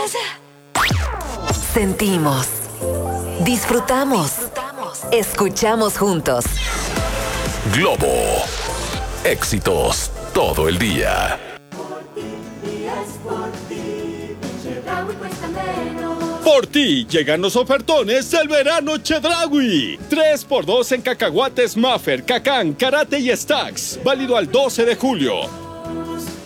Sentimos, disfrutamos, escuchamos juntos. Globo. Éxitos todo el día. Por ti llegan los ofertones del verano Chedraui. 3x2 en cacahuates Maffer, Cacán, Karate y Stacks. Válido al 12 de julio.